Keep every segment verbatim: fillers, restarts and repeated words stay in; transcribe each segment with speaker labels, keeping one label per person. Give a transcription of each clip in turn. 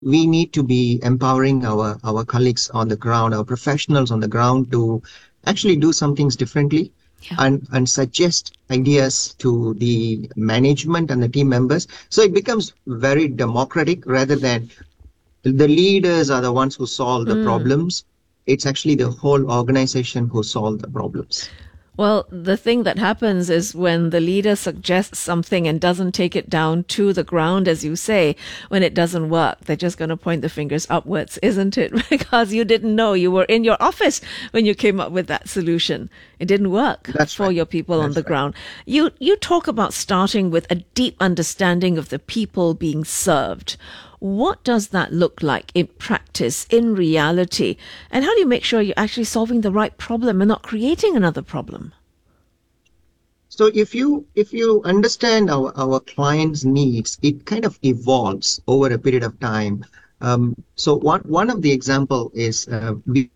Speaker 1: we need to be empowering our, our colleagues on the ground, our professionals on the ground to actually do some things differently
Speaker 2: Yeah.
Speaker 1: and, and suggest ideas to the management and the team members. So it becomes very democratic rather than the leaders are the ones who solve the
Speaker 2: Mm.
Speaker 1: problems. It's actually the whole organization who solve the problems.
Speaker 2: Well, the thing that happens is when the leader suggests something and doesn't take it down to the ground, as you say, when it doesn't work, they're just going to point the fingers upwards, isn't it? Because you didn't know you were in your office when you came up with that solution. It didn't work
Speaker 1: That's
Speaker 2: for
Speaker 1: right.
Speaker 2: your people on the
Speaker 1: That's right.
Speaker 2: ground. You you talk about starting with a deep understanding of the people being served. What does that look like in practice, in reality? And how do you make sure you're actually solving the right problem and not creating another problem?
Speaker 1: So if you if you understand our, our clients' needs, it kind of evolves over a period of time. Um, so one one of the example is uh, we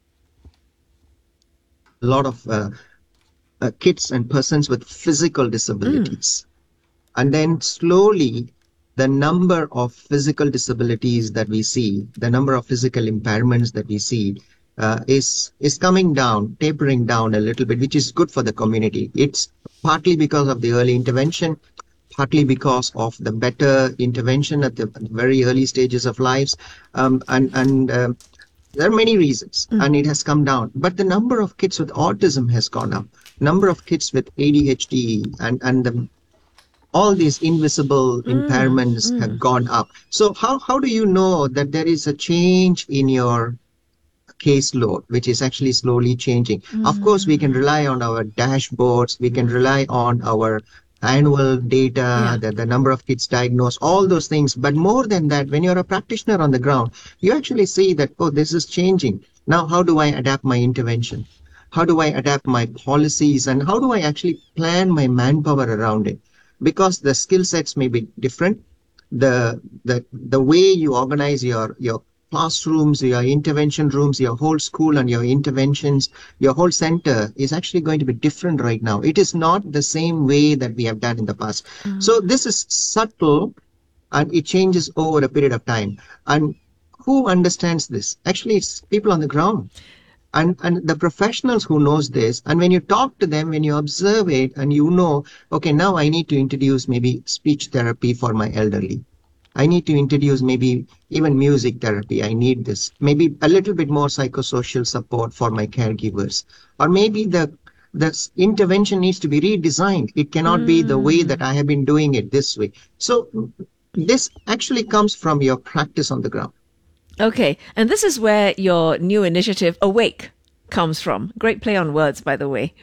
Speaker 1: a lot of uh, uh, kids and persons with physical
Speaker 2: Mm.
Speaker 1: disabilities. And then slowly, the number of physical disabilities that we see, the number of physical impairments that we see, uh, is is coming down, tapering down a little bit, which is good for the community. It's partly because of the early intervention, partly because of the better intervention at the very early stages of lives, um, and and um, there are many reasons,
Speaker 2: Mm.
Speaker 1: and it has come down. But the number of kids with autism has gone up. Number of kids with A D H D and and the all these invisible
Speaker 2: Mm.
Speaker 1: impairments have
Speaker 2: Mm.
Speaker 1: gone up. So how, how do you know that there is a change in your caseload, which is actually slowly changing? Of course, we can
Speaker 2: Mm.
Speaker 1: rely on our dashboards, we can rely on our annual data,
Speaker 2: Yeah.
Speaker 1: the, the number of kids diagnosed, all those things. But more than that, when you're a practitioner on the ground, you actually see that, oh, this is changing. Now, how do I adapt my intervention? How do I adapt my policies? And how do I actually plan my manpower around it? Because the skill sets may be different. The, the, the way you organize your, your classrooms, your intervention rooms, your whole school and your interventions, your whole center is actually going to be different right now. It is not the same way that we have done in the past. So
Speaker 2: Mm.
Speaker 1: this is subtle and it changes over a period of time. And who understands this? Actually, it's people on the ground and and the professionals who knows this, and when you talk to them, when you observe it and you know, okay, now I need to introduce maybe speech therapy for my elderly, I need to introduce maybe even music therapy, I need this, maybe a little bit more psychosocial support for my caregivers, or maybe the the intervention needs to be redesigned, it cannot be the way that
Speaker 2: Mm.
Speaker 1: I have been doing it this way. So this actually comes from your practice on the ground.
Speaker 2: Okay, and this is where your new initiative, Awake, comes from. Great play on words, by the way.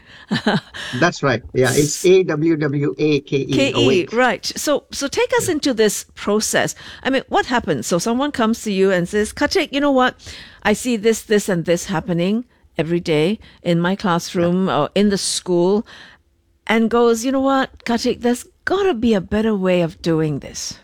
Speaker 1: That's right. Yeah, it's A W W A K E,
Speaker 2: K E,
Speaker 1: awake.
Speaker 2: right. So so take us into this process. I mean, what happens? So someone comes to you and says, Kartik, you know what? I see this, this, and this happening every day in my
Speaker 1: Yeah.
Speaker 2: classroom or in the school, and goes, you know what, Kartik, there's got to be a better way of doing this.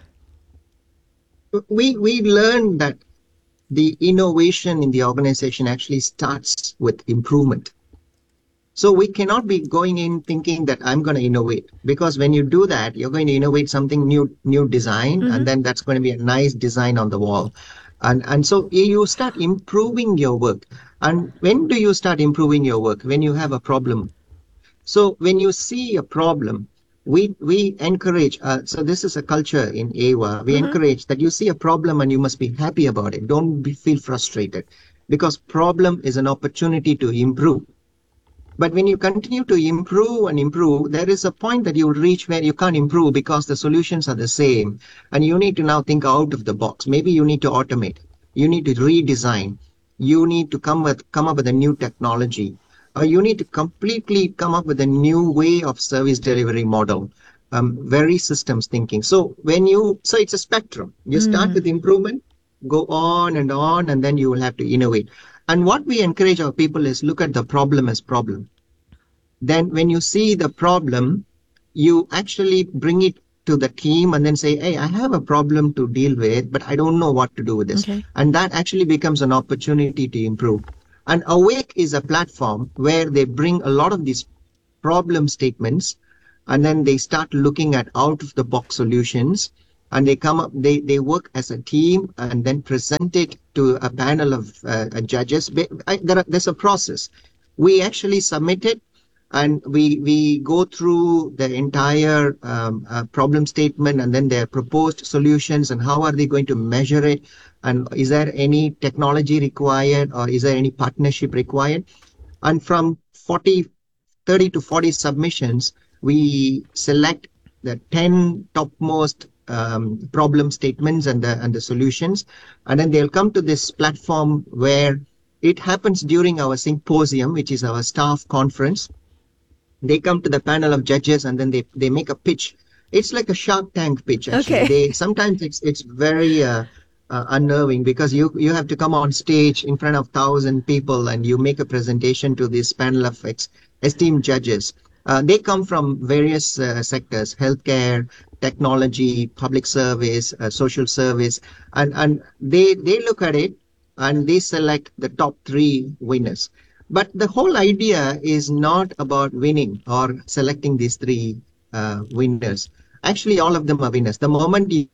Speaker 1: We we learned that the innovation in the organization actually starts with improvement. So we cannot be going in thinking that I'm going to innovate, because when you do that, you're going to innovate something new, new design, and
Speaker 2: Mm-hmm.
Speaker 1: then that's going to be a nice design on the wall. And and so you start improving your work. And when do you start improving your work? When you have a problem. So when you see a problem, we we encourage. Uh, so this is a culture in A W A. We
Speaker 2: Mm-hmm.
Speaker 1: encourage that you see a problem and you must be happy about it. Don't be, feel frustrated, because problem is an opportunity to improve. But when you continue to improve and improve, there is a point that you will reach where you can't improve because the solutions are the same, and you need to now think out of the box. Maybe you need to automate. You need to redesign. You need to come with come up with a new technology, or you need to completely come up with a new way of service delivery model. Um, very systems thinking. So when you so it's a spectrum. You start
Speaker 2: Mm.
Speaker 1: with improvement, go on and on, and then you will have to innovate. And what we encourage our people is look at the problem as problem. Then when you see the problem, you actually bring it to the team and then say, hey, I have a problem to deal with, but I don't know what to do with this.
Speaker 2: Okay.
Speaker 1: And that actually becomes an opportunity to improve. And Awake is a platform where they bring a lot of these problem statements, and then they start looking at out of the box solutions. and they come up, they, they work as a team and then present it to a panel of uh, judges. I, there are, there's a process. We actually submit it, and we we go through the entire um, uh, problem statement and then their proposed solutions and how are they going to measure it, and is there any technology required or is there any partnership required. And from forty, thirty to forty submissions, we select the ten topmost um, problem statements and the and the solutions, and then they'll come to this platform where it happens during our symposium, which is our staff conference. They come to the panel of judges and then they, they make a pitch. It's like a Shark Tank pitch, actually.
Speaker 2: Okay.
Speaker 1: They sometimes it's it's very uh, uh, unnerving because you you have to come on stage in front of thousand people and you make a presentation to this panel of ex- esteemed judges. Uh, they come from various uh, sectors: healthcare, technology, public service, uh, social service, and and they they look at it and they select the top three winners. But the whole idea is not about winning or selecting these three uh, winners. Actually, all of them are winners. The moment you,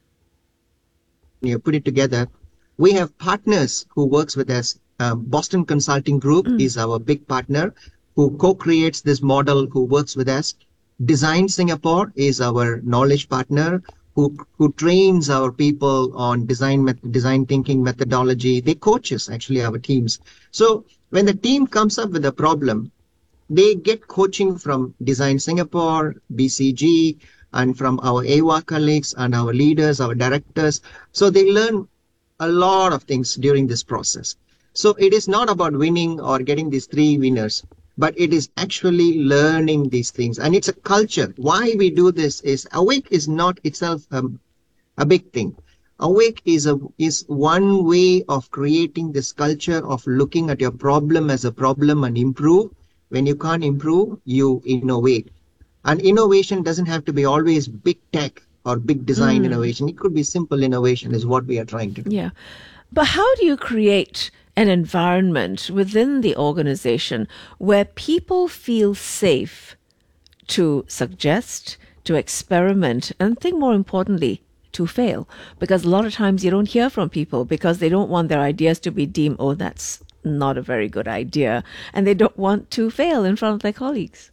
Speaker 1: you put it together, we have partners who works with us. Um, Boston Consulting Group mm. is our big partner who co-creates this model, who works with us. Design Singapore is our knowledge partner who who trains our people on design design thinking methodology. They coach us, actually, our teams. So when the team comes up with a problem, they get coaching from Design Singapore, B C G, and from our A W A colleagues and our leaders, our directors. So they learn a lot of things during this process. So it is not about winning or getting these three winners, but it is actually learning these things. And it's a culture. Why we do this is Awake is not itself um, a big thing. Awake is a is one way of creating this culture of looking at your problem as a problem and improve. When you can't improve, you innovate. And innovation doesn't have to be always big tech or big design mm. innovation. It could be simple innovation is what we are trying to do.
Speaker 2: Yeah. But how do you create an environment within the organization where people feel safe to suggest, to experiment, and think more importantly, to fail? Because a lot of times you don't hear from people because they don't want their ideas to be deemed, oh, that's not a very good idea. And they don't want to fail in front of their colleagues.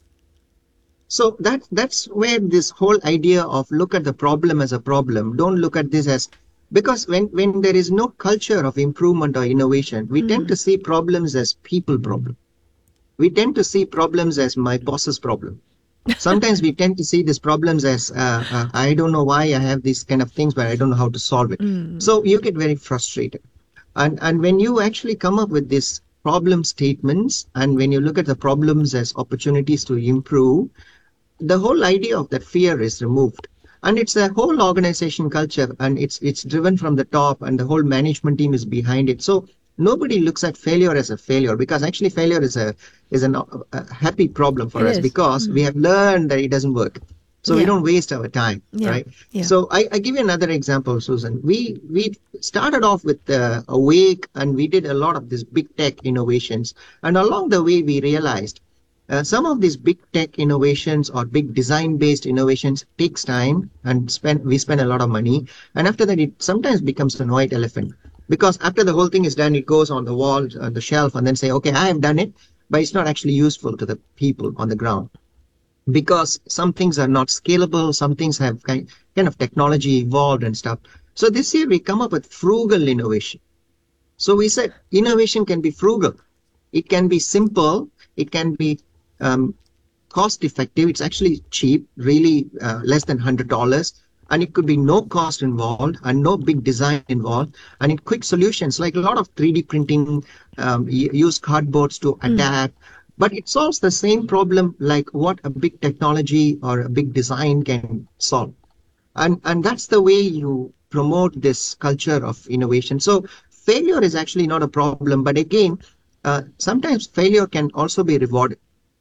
Speaker 1: So that that's where this whole idea of look at the problem as a problem. Don't look at this as, because when, when there is no culture of improvement or innovation, we mm. tend to see problems as people problem. We tend to see problems as my boss's problem. Sometimes we tend to see these problems as, uh, uh, I don't know why I have these kind of things, but I don't know how to solve it. Mm. So you get very frustrated. And, and when you actually come up with these problem statements, and when you look at the problems as opportunities to improve, the whole idea of that fear is removed. And it's a whole organization culture, and it's it's driven from the top, and the whole management team is behind it. So nobody looks at failure as a failure, because actually failure is a is an, a happy problem for it us is. because mm-hmm. we have learned that it doesn't work. So yeah. we don't waste our time, yeah. right? Yeah. So I, I give you another example, Susan. We we started off with uh, Awake, and we did a lot of these big tech innovations. And along the way, we realized Uh, some of these big tech innovations or big design-based innovations takes time and spend we spend a lot of money. And after that, it sometimes becomes a white elephant, because after the whole thing is done, it goes on the wall, on the shelf, and then say, okay, I have done it, but it's not actually useful to the people on the ground, because some things are not scalable. Some things have kind, kind of technology evolved and stuff. So this year we come up with frugal innovation. So we said innovation can be frugal. It can be simple. It can be Um, cost effective. It's actually cheap, really uh, less than one hundred dollars, and it could be no cost involved and no big design involved, and in quick solutions, like a lot of three D printing, um, use cardboards to adapt, mm. but it solves the same problem like what a big technology or a big design can solve. And, and that's the way you promote this culture of innovation. So failure is actually not a problem, but again, uh, sometimes failure can also be rewarded.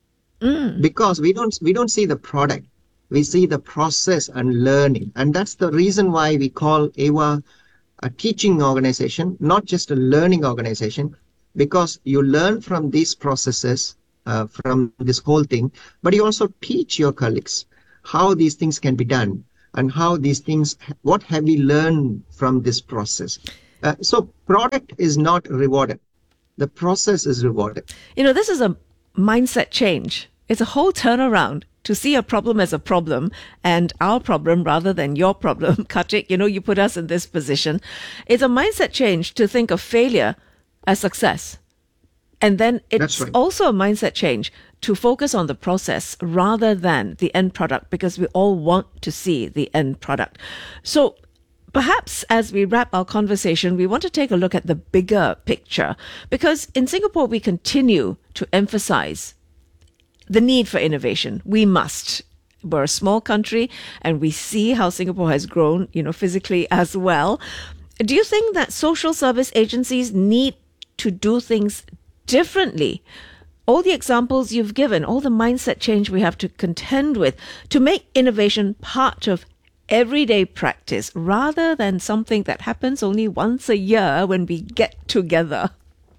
Speaker 1: Mm. Because we don't we don't see the product, we see the process and learning, and that's the reason why we call A W A a teaching organization, not just a learning organization, because you learn from these processes, uh, from this whole thing, but you also teach your colleagues how these things can be done. and how these things, what have we learned from this process? Uh, so product is not rewarded. The process is rewarded.
Speaker 2: You know, this is a mindset change. It's a whole turnaround to see a problem as a problem and our problem rather than your problem. Kartik, you know, you put us in this position. It's a mindset change to think of failure as success. And then it's right. also a mindset change to focus on the process rather than the end product, because we all want to see the end product. So perhaps as we wrap our conversation, we want to take a look at the bigger picture, because in Singapore, we continue to emphasize the need for innovation. We must. We're a small country and we see how Singapore has grown, you know, physically as well. Do you think that social service agencies need to do things differently? All the examples you've given, all the mindset change we have to contend with to make innovation part of everyday practice rather than something that happens only once a year when we get together.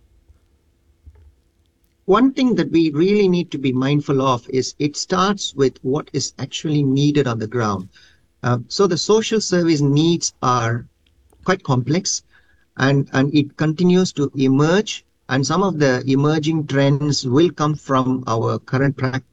Speaker 1: One thing that we really need to be mindful of is it starts with what is actually needed on the ground. Uh, so the social service needs are quite complex, and, and it continues to emerge. And some of the emerging trends will come from our current practice.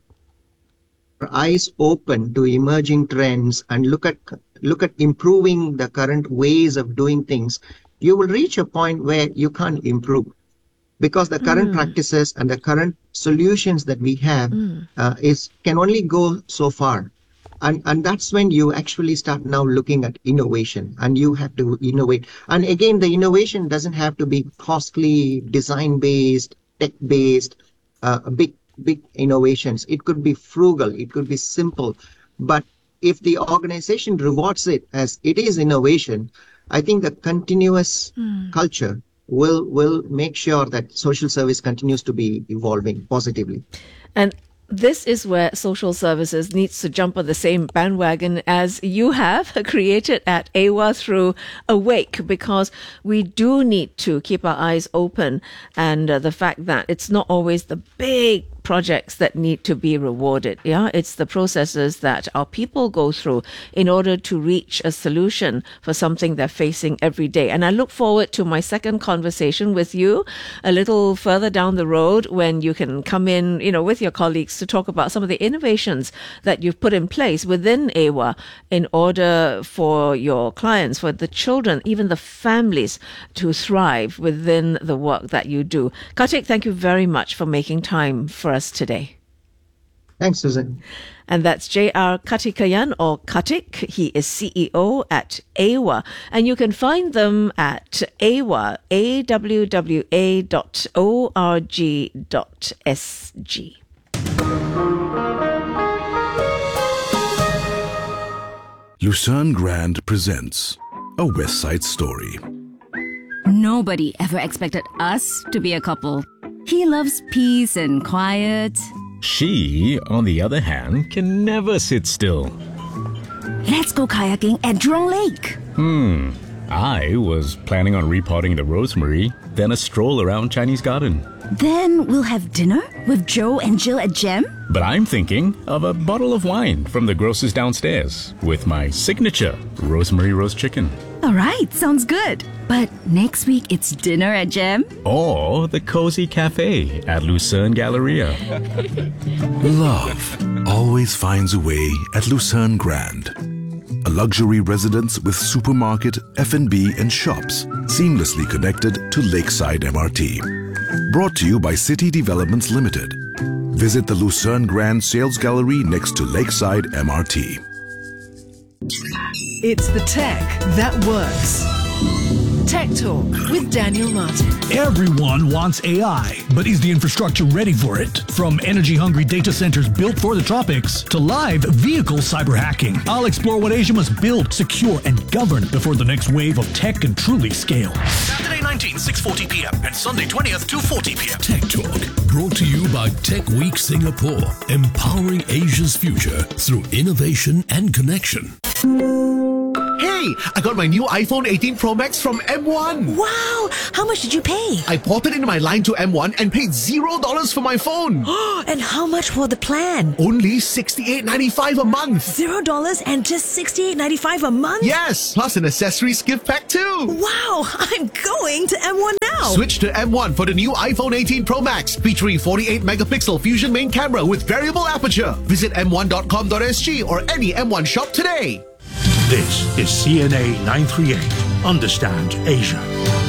Speaker 1: Our eyes open to emerging trends and look at look at improving the current ways of doing things, you will reach a point where you can't improve, because the current mm. practices and the current solutions that we have mm. uh, is can only go so far. And, and that's when you actually start now looking at innovation, and you have to innovate. And again, the innovation doesn't have to be costly, design-based, tech-based, uh, big, big innovations. It could be frugal, it could be simple. But if the organization rewards it as it is innovation, I think the continuous mm. culture will, will make sure that social service continues to be evolving positively.
Speaker 2: And this is where social services needs to jump on the same bandwagon as you have created at A W A through Awake, because we do need to keep our eyes open, and uh, the fact that it's not always the big projects that need to be rewarded. Yeah, it's the processes that our people go through in order to reach a solution for something they're facing every day. And I look forward to my second conversation with you a little further down the road, when you can come in, you know, with your colleagues to talk about some of the innovations that you've put in place within A W A in order for your clients, for the children, even the families to thrive within the work that you do. Kartik, thank you very much for making time for us today.
Speaker 1: Thanks, Susan.
Speaker 2: And that's J R Kartikeyan, or Kartik. He is C E O at A W A. And you can find them at A W A, A W W A dot org dot S G.
Speaker 3: Lucerne Grand presents A West Side Story.
Speaker 4: Nobody ever expected us to be a couple. He loves peace and quiet.
Speaker 5: She, on the other hand, can never sit still.
Speaker 4: Let's go kayaking at Jurong Lake.
Speaker 5: Hmm. I was planning on repotting the rosemary, then a stroll around Chinese Garden.
Speaker 4: Then we'll have dinner with Joe and Jill at Gem.
Speaker 5: But I'm thinking of a bottle of wine from the grocer's downstairs with my signature rosemary roast chicken.
Speaker 4: All right, sounds good. But next week it's dinner at Gem?
Speaker 5: Or the cozy cafe at Lucerne Galleria.
Speaker 3: Love always finds a way at Lucerne Grand. A luxury residence with supermarket, F and B and shops seamlessly connected to Lakeside M R T. Brought to you by City Developments Limited. Visit the Lucerne Grand Sales Gallery next to Lakeside M R T.
Speaker 6: It's the tech that works. Tech Talk with Daniel Martin.
Speaker 7: Everyone wants A I, but is the infrastructure ready for it? From energy-hungry data centers built for the tropics to live vehicle cyber hacking, I'll explore what Asia must build, secure, and govern before the next wave of tech can truly scale.
Speaker 8: Saturday nineteenth, six forty p.m. and Sunday twentieth, two forty p.m.
Speaker 9: Tech Talk, brought to you by Tech Week Singapore, empowering Asia's future through innovation and connection.
Speaker 8: Hey! Hey, I got my new iPhone eighteen Pro Max from M one.
Speaker 6: Wow! How much did you pay?
Speaker 8: I ported in my line to M one and paid zero dollars for my phone.
Speaker 6: And how much for the plan?
Speaker 8: Only sixty-eight ninety-five a month.
Speaker 6: Zero dollars and just sixty-eight ninety-five a month?
Speaker 8: Yes, plus an accessories gift pack too.
Speaker 6: Wow! I'm going to M one now.
Speaker 8: Switch to M one for the new iPhone eighteen Pro Max featuring forty-eight megapixel Fusion main camera with variable aperture. Visit m one dot com dot s g or any M one shop today.
Speaker 7: This is C N A nine thirty-eight. Understand Asia.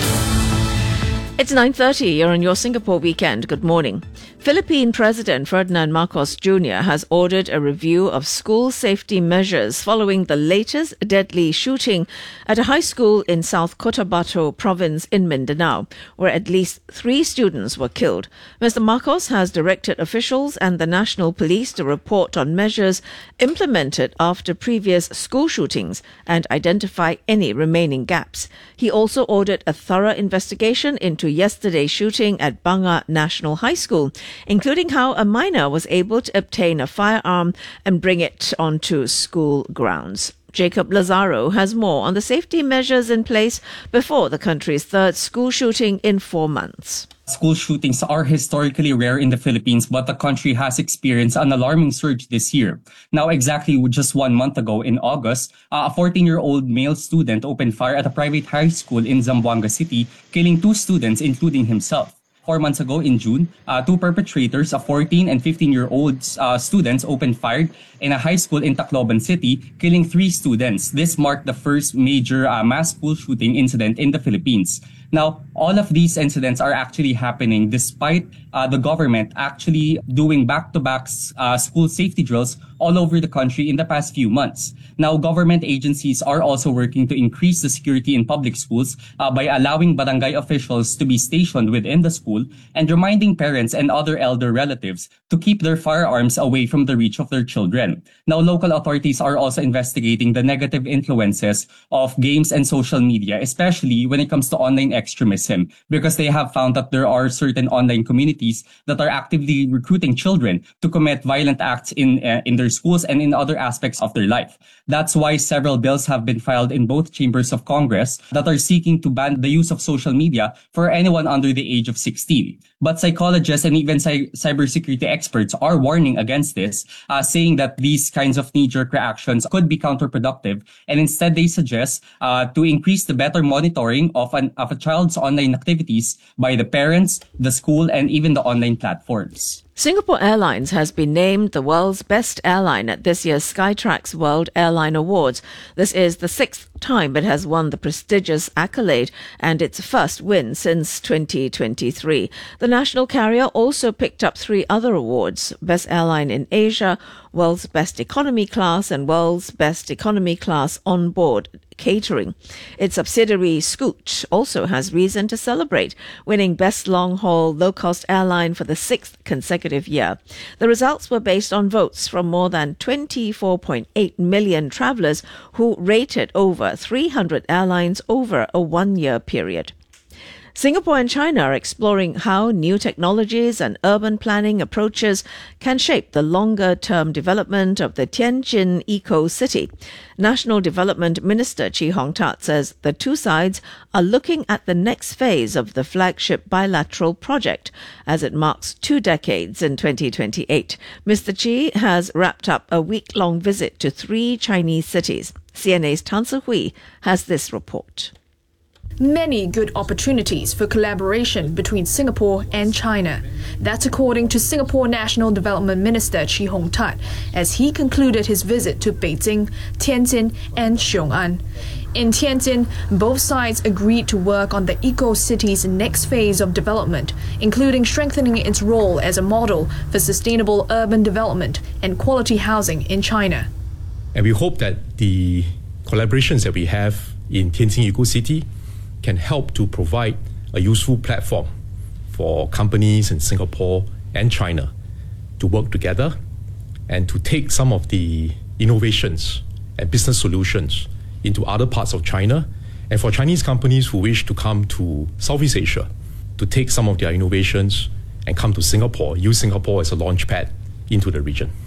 Speaker 2: It's nine thirty. You're on your Singapore weekend. Good morning. Philippine President Ferdinand Marcos Junior has ordered a review of school safety measures following the latest deadly shooting at a high school in South Cotabato province in Mindanao, where at least three students were killed. Mister Marcos has directed officials and the National Police to report on measures implemented after previous school shootings and identify any remaining gaps. He also ordered a thorough investigation into yesterday's shooting at Banga National High School, including how a minor was able to obtain a firearm and bring it onto school grounds. Jacob Lazaro has more on the safety measures in place before the country's third school shooting in four months.
Speaker 10: School shootings are historically rare in the Philippines, but the country has experienced an alarming surge this year. Now, exactly just one month ago in August, a fourteen-year-old male student opened fire at a private high school in Zamboanga City, killing two students, including himself. Four months ago in June, uh, two perpetrators, a fourteen and fifteen-year-old uh, students, opened fire in a high school in Tacloban City, killing three students. This marked the first major uh, mass school shooting incident in the Philippines. Now, all of these incidents are actually happening despite uh, the government actually doing back-to-back uh, school safety drills all over the country in the past few months. Now, government agencies are also working to increase the security in public schools uh, by allowing barangay officials to be stationed within the school and reminding parents and other elder relatives to keep their firearms away from the reach of their children. Now, local authorities are also investigating the negative influences of games and social media, especially when it comes to online extremism, because they have found that there are certain online communities that are actively recruiting children to commit violent acts in uh, in their schools and in other aspects of their life. That's why several bills have been filed in both chambers of Congress that are seeking to ban the use of social media for anyone under the age of sixteen. But psychologists and even cy- cybersecurity experts are warning against this, uh, saying that these kinds of knee-jerk reactions could be counterproductive, and instead they suggest uh, to increase the better monitoring of an of a child's online activities by the parents, the school, and even the online platforms.
Speaker 2: Singapore Airlines has been named the world's best airline at this year's Skytrax World Airline Awards. This is the sixth time it has won the prestigious accolade and its first win since twenty twenty-three. The national carrier also picked up three other awards: Best Airline in Asia, World's Best Economy Class, and World's Best Economy Class On-Board Catering. Its subsidiary Scoot also has reason to celebrate, winning Best Long-Haul Low-Cost Airline for the sixth consecutive year. The results were based on votes from more than twenty-four point eight million travellers who rated over three hundred airlines over a one-year period. Singapore and China are exploring how new technologies and urban planning approaches can shape the longer-term development of the Tianjin Eco-City. National Development Minister Chee Hong Tat says the two sides are looking at the next phase of the flagship bilateral project as it marks two decades in twenty twenty-eight. Mister Chee has wrapped up a week-long visit to three Chinese cities. C N A's Tan Se-Hui has this report.
Speaker 11: Many good opportunities for collaboration between Singapore and China. That's according to Singapore National Development Minister Chee Hong Tat as he concluded his visit to Beijing, Tianjin and Xiong'an. In Tianjin, both sides agreed to work on the Eco-City's next phase of development, including strengthening its role as a model for sustainable urban development and quality housing in China.
Speaker 12: And we hope that the collaborations that we have in Tianjin Eco-City can help to provide a useful platform for companies in Singapore and China to work together and to take some of the innovations and business solutions into other parts of China, and for Chinese companies who wish to come to Southeast Asia to take some of their innovations and come to Singapore, use Singapore as a launch pad into the region.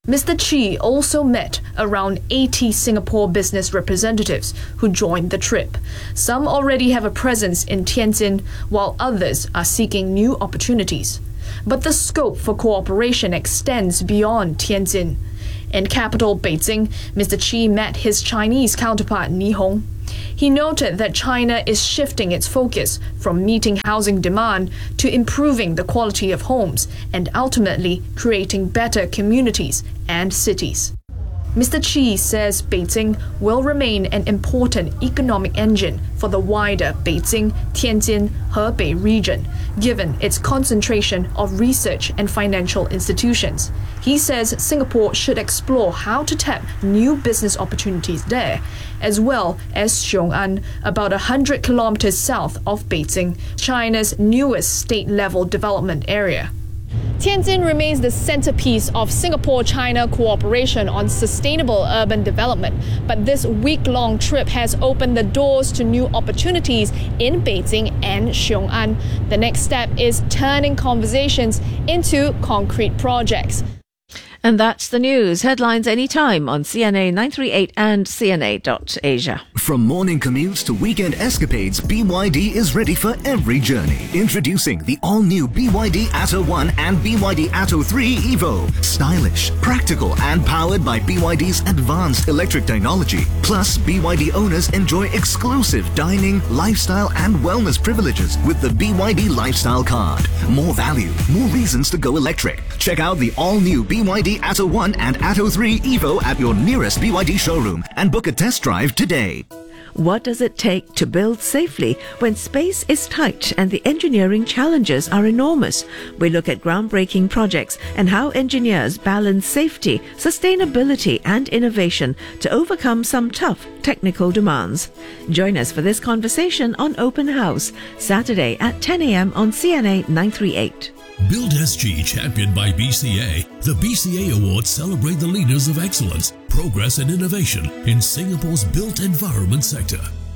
Speaker 11: Mister Chi also met around eighty Singapore business representatives who joined the trip. Some already have a presence in Tianjin, while others are seeking new opportunities. But the scope for cooperation extends beyond Tianjin. In capital Beijing, Mister Chi met his Chinese counterpart Ni Hong. He noted that China is shifting its focus from meeting housing demand to improving the quality of homes and ultimately creating better communities and cities. Mister Chi says Beijing will remain an important economic engine for the wider Beijing, Tianjin, Hebei region, given its concentration of research and financial institutions. He says Singapore should explore how to tap new business opportunities there, as well as Xiong'an, about one hundred kilometers south of Beijing, China's newest state-level development area. Tianjin remains the centerpiece of Singapore-China cooperation on sustainable urban development, but this week-long trip has opened the doors to new opportunities in Beijing and Xiong'an. The next step is turning conversations into concrete projects.
Speaker 2: And that's the news. Headlines anytime on C N A nine thirty-eight and C N A dot Asia.
Speaker 13: From morning commutes to weekend escapades, B Y D is ready for every journey. Introducing the all-new B Y D Atto one and B Y D Atto three Evo. Stylish, practical and powered by B Y D's advanced electric technology. Plus, B Y D owners enjoy exclusive dining, lifestyle and wellness privileges with the B Y D Lifestyle Card. More value, more reasons to go electric. Check out the all-new B Y D Atto one and Atto three Evo at your nearest B Y D showroom and book a test drive today.
Speaker 2: What does it take to build safely when space is tight and the engineering challenges are enormous? We look at groundbreaking projects and how engineers balance safety, sustainability and innovation to overcome some tough technical demands. Join us for this conversation on Open House, Saturday at ten a.m. on C N A nine thirty-eight.
Speaker 9: Build S G, championed by B C A. The B C A Awards celebrate the leaders of excellence, progress and innovation in Singapore's built environment sector.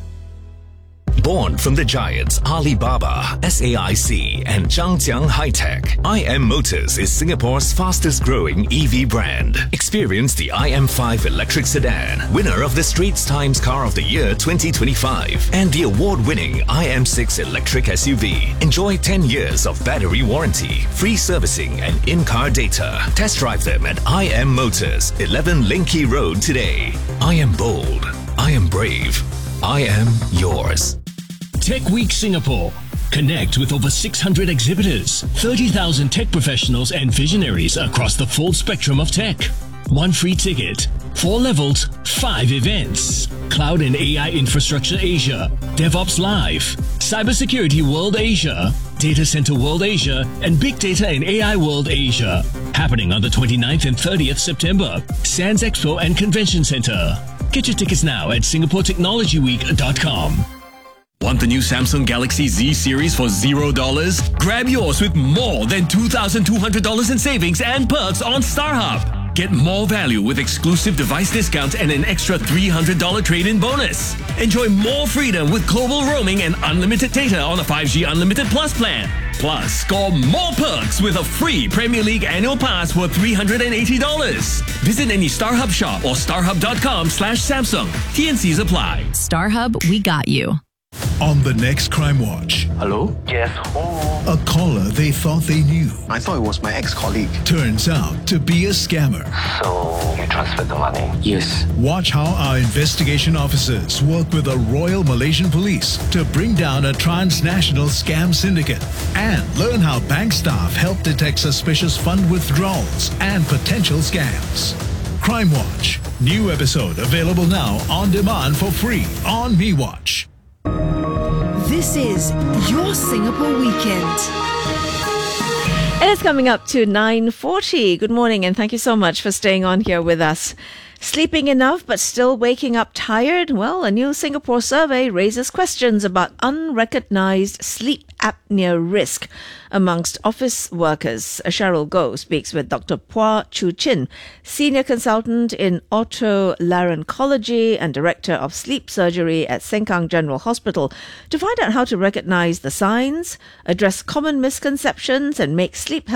Speaker 14: Born from the giants Alibaba, S A I C and Zhangjiang High-Tech, I M Motors is Singapore's fastest growing E V brand. Experience the I M five electric sedan, winner of the Straits Times Car of the Year twenty twenty-five, and the award-winning I M six electric S U V. Enjoy ten years of battery warranty, free servicing and in-car data. Test drive them at I M Motors, eleven Linky Road today. I am bold. I am brave. I am yours.
Speaker 15: Tech Week Singapore. Connect with over six hundred exhibitors, thirty thousand tech professionals and visionaries across the full spectrum of tech. One free ticket, four levels, five events. Cloud and A I Infrastructure Asia, DevOps Live, Cybersecurity World Asia, Data Center World Asia, and Big Data and A I World Asia. Happening on the twenty-ninth and thirtieth September, Sands Expo and Convention Center. Get your tickets now at singapore technology week dot com.
Speaker 16: Want the new Samsung Galaxy Z series for zero dollars? Grab yours with more than two thousand two hundred dollars in savings and perks on StarHub. Get more value with exclusive device discounts and an extra three hundred dollars trade-in bonus. Enjoy more freedom with global roaming and unlimited data on a five G Unlimited Plus plan. Plus, score more perks with a free Premier League annual pass worth three hundred eighty dollars. Visit any StarHub shop or starhub.com slash Samsung. T N Cs apply.
Speaker 4: StarHub, we got you.
Speaker 7: On the next Crime Watch.
Speaker 17: Hello? Yes, who?
Speaker 7: A caller they thought they knew.
Speaker 17: I thought it was my ex-colleague.
Speaker 7: Turns out to be a scammer.
Speaker 17: So, you transferred the money? Yes.
Speaker 7: Watch how our investigation officers work with the Royal Malaysian Police to bring down a transnational scam syndicate. And learn how bank staff help detect suspicious fund withdrawals and potential scams. Crime Watch. New episode available now on demand for free on MeWatch.
Speaker 6: This is your Singapore Weekend.
Speaker 2: It is coming up to nine forty. Good morning and thank you so much for staying on here with us. Sleeping enough but still waking up tired? Well, a new Singapore survey raises questions about unrecognized sleep apnea risk amongst office workers. Cheryl Goh speaks with Doctor Phua Chu Chin, Senior Consultant in Otolaryngology and Director of Sleep Surgery at Sengkang General Hospital, to find out how to recognize the signs, address common misconceptions and make sleep health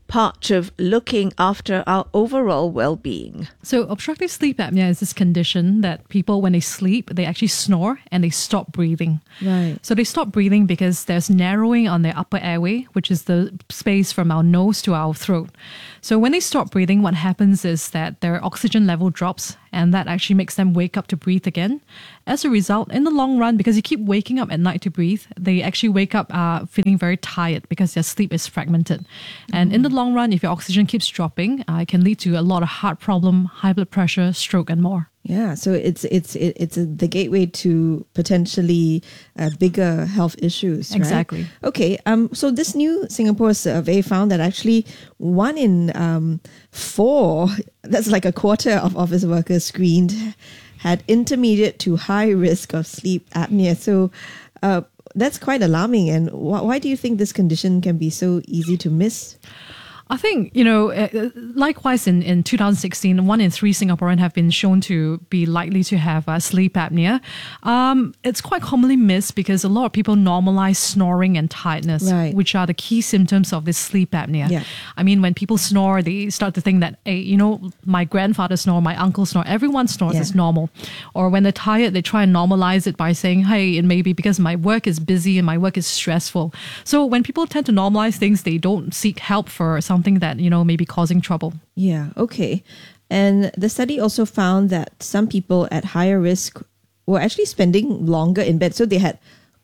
Speaker 2: part of looking after our overall well-being.
Speaker 18: So obstructive sleep apnea is this condition that people, when they sleep, they actually snore and they stop breathing.
Speaker 2: Right.
Speaker 18: So they stop breathing because there's narrowing on their upper airway, which is the space from our nose to our throat. So when they stop breathing, what happens is that their oxygen level drops, and that actually makes them wake up to breathe again. As a result, in the long run, because you keep waking up at night to breathe, they actually wake up uh, feeling very tired because their sleep is fragmented. And in the long run, if your oxygen keeps dropping, uh, it can lead to a lot of heart problem, high blood pressure, stroke, and more.
Speaker 19: Yeah, so it's it's it, it's a, the gateway to potentially uh, bigger health issues. Right?
Speaker 18: Exactly.
Speaker 19: Okay. Um. So this new Singapore survey found that actually one in um four, that's like a quarter of office workers screened, had intermediate to high risk of sleep apnea. So, uh, that's quite alarming. And wh- why do you think this condition can be so easy to miss?
Speaker 18: I think, you know, uh, likewise in, in two thousand sixteen, one in three Singaporeans have been shown to be likely to have uh, sleep apnea. Um, it's quite commonly missed because a lot of people normalize snoring and tiredness,
Speaker 19: Right.
Speaker 18: which are the key symptoms of this sleep apnea.
Speaker 19: Yeah.
Speaker 18: I mean, when people snore, they start to think that, hey, you know, my grandfather snore, my uncle snore, everyone snores,
Speaker 19: Yeah.
Speaker 18: it's normal. Or when they're tired, they try and normalize it by saying, hey, it may be because my work is busy and my work is stressful. So when people tend to normalize things, they don't seek help for something that, you know, may be causing trouble.
Speaker 19: Yeah, okay. And the study also found that some people at higher risk were actually spending longer in bed. So they had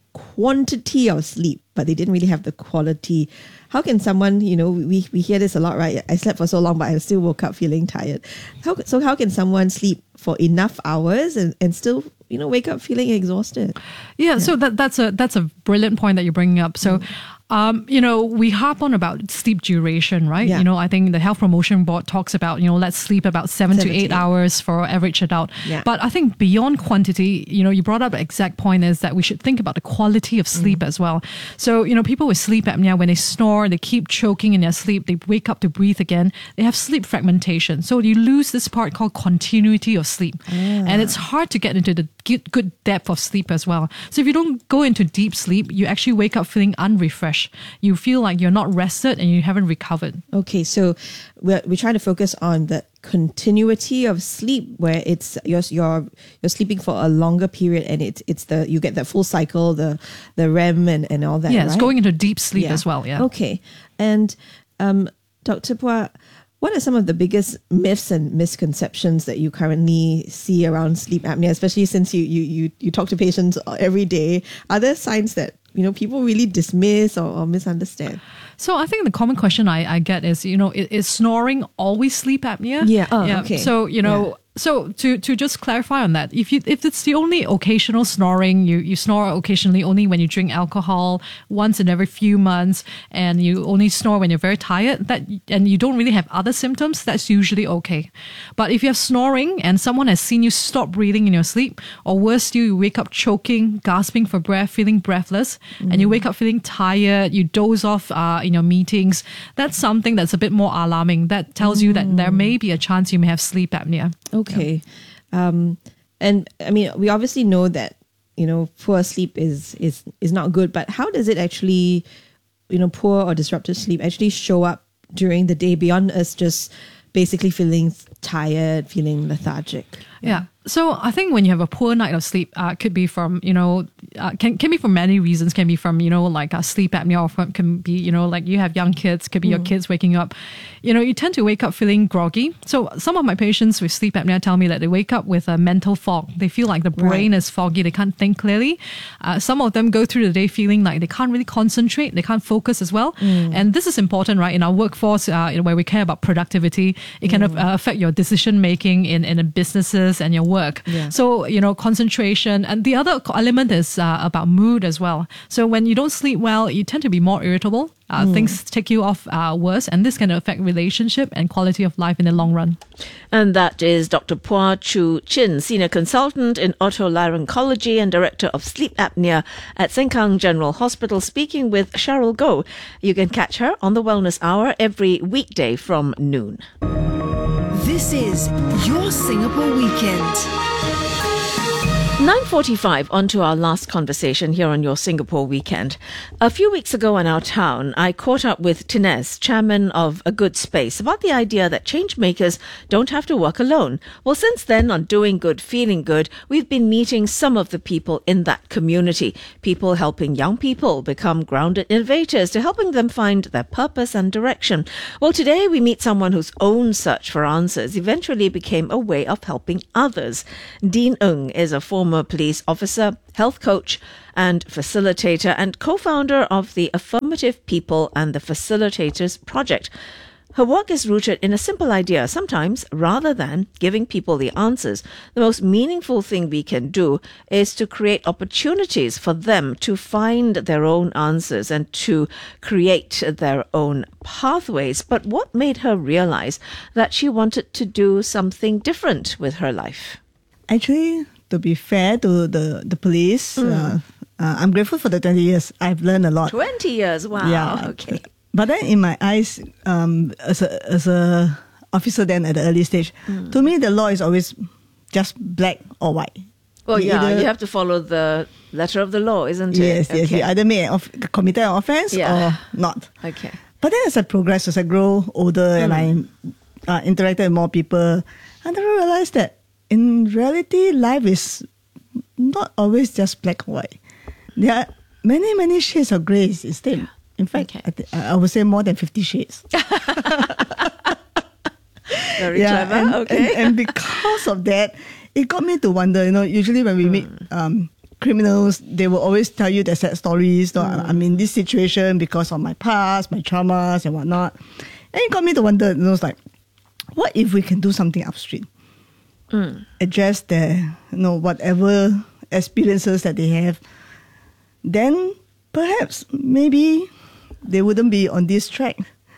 Speaker 19: quantity of sleep, but they didn't really have the quality. How can someone, you know, we, we hear this a lot, right? I slept for so long, but I still woke up feeling tired. How, so how can someone sleep for enough hours and, and still, you know, wake up feeling exhausted?
Speaker 18: Yeah, so that that's a that's a brilliant point that you're bringing up. So, um, you know, we harp on about sleep duration, right?
Speaker 19: Yeah.
Speaker 18: You know, I think the Health Promotion Board talks about, you know, let's sleep about seven,
Speaker 19: Seven
Speaker 18: to
Speaker 19: to
Speaker 18: eight
Speaker 19: eight.
Speaker 18: hours for average adult.
Speaker 19: Yeah.
Speaker 18: But I think beyond quantity, you know, you brought up the exact point is that we should think about the quality of sleep as well. So, you know, people with sleep apnea, when they snore, they keep choking in their sleep, they wake up to breathe again, they have sleep fragmentation. So you lose this part called continuity of sleep. And it's hard to get into the good, good depth of sleep as well. So if you don't go into deep sleep, you actually wake up feeling unrefreshed. You feel like you're not rested and you haven't recovered.
Speaker 19: Okay, so we're, we're trying to focus on the continuity of sleep, where it's you're you're you're sleeping for a longer period, and it's it's the you get that full cycle, the the R E M and, and all that.
Speaker 18: Yeah, it's
Speaker 19: right?
Speaker 18: going into deep sleep
Speaker 19: Yeah.
Speaker 18: as well. Yeah.
Speaker 19: Okay, and um, Doctor Phua, what are some of the biggest myths and misconceptions that you currently see around sleep apnea, especially since you you you, you talk to patients every day? Are there signs that, you know, people really dismiss or, or misunderstand?
Speaker 18: So I think the common question I, I get is, you know, is, is snoring always sleep apnea?
Speaker 19: Yeah. Oh, okay.
Speaker 18: So, you know,
Speaker 19: Yeah.
Speaker 18: so to, to just clarify on that, if you if it's the only occasional snoring, you, you snore occasionally only when you drink alcohol once in every few months, and you only snore when you're very tired, that and you don't really have other symptoms, that's usually okay. But if you have snoring and someone has seen you stop breathing in your sleep, or worse still, you wake up choking, gasping for breath, feeling breathless, and you wake up feeling tired, you doze off uh, in your meetings, that's something that's a bit more alarming. That tells you that there may be a chance you may have sleep apnea.
Speaker 19: Okay. Um, and I mean, we obviously know that, you know, poor sleep is, is, is not good, but how does it actually, you know, poor or disrupted sleep actually show up during the day beyond us just basically feeling tired, feeling lethargic?
Speaker 18: Yeah. So I think when you have a poor night of sleep, uh, could be from, you know, uh, can can be for many reasons. Can be from, you know, like uh, sleep apnea, or from, can be, you know, like you have young kids, could be your kids waking up. You know, you tend to wake up feeling groggy. So some of my patients with sleep apnea tell me that they wake up with a mental fog. They feel like the brain
Speaker 19: Right.
Speaker 18: is foggy. They can't think clearly. Uh, some of them go through the day feeling like they can't really concentrate. They can't focus as well. And this is important, right? In our workforce, uh, where we care about productivity, it can uh, affect your decision making in, in businesses and your work.
Speaker 19: Yeah.
Speaker 18: So, you know, concentration. And the other element is uh, about mood as well. So when you don't sleep well, you tend to be more irritable. Uh,
Speaker 2: Mm.
Speaker 18: Things take you off uh, worse, and this can affect relationship and quality of life in the long run.
Speaker 2: And that is Doctor Phua Chu Chin, Senior Consultant in Otolaryngology and Director of Sleep Apnea at Sengkang General Hospital, speaking with Cheryl Goh. You can catch her on the Wellness Hour every weekday from noon.
Speaker 6: This is Your Singapore Weekend.
Speaker 2: nine forty-five, on to our last conversation here on your Singapore Weekend. A few weeks ago in our town, I caught up with Tinez, chairman of A Good Space, about the idea that change makers don't have to work alone. Well, since then, on Doing Good, Feeling Good, we've been meeting some of the people in that community. People helping young people become grounded innovators, to helping them find their purpose and direction. Well, today we meet someone whose own search for answers eventually became a way of helping others. Dean Ng is a former police officer, health coach and facilitator, and co-founder of the Affirmative People and the Facilitators Project. Her work is rooted in a simple idea. Sometimes, rather than giving people the answers, the most meaningful thing we can do is to create opportunities for them to find their own answers and to create their own pathways. But what made her realize that she wanted to do something different with her life?
Speaker 20: Actually, to be fair to the, the police, mm. uh, uh, I'm grateful for the twenty years. I've learned a lot.
Speaker 2: twenty years, wow.
Speaker 20: Yeah.
Speaker 2: Okay.
Speaker 20: But then in my eyes, um, as a as a officer then at the early stage, mm. to me the law is always just black or white.
Speaker 2: Well,
Speaker 20: you
Speaker 2: yeah,
Speaker 20: either,
Speaker 2: you have to follow the letter of the law, isn't it?
Speaker 20: Yes, yes.
Speaker 2: Okay.
Speaker 20: You either may have committed an offence
Speaker 2: yeah.
Speaker 20: or not.
Speaker 2: Okay.
Speaker 20: But then as I progress, as I grow older mm. and I uh, interacted with more people, I never realized that in reality, life is not always just black and white. There are many, many shades of grey instead. In fact, okay. I, th- I would say more than fifty shades.
Speaker 2: Very
Speaker 20: yeah,
Speaker 2: clever.
Speaker 20: And,
Speaker 2: okay.
Speaker 20: and, and because of that, it got me to wonder, you know, usually when we mm. meet um, criminals, they will always tell you their sad stories. No, mm. I'm in this situation because of my past, my traumas and whatnot. And it got me to wonder, you know, it's like, what if we can do something upstream? Mm. Address their, you know, whatever experiences that they have, then perhaps maybe they wouldn't be on this track.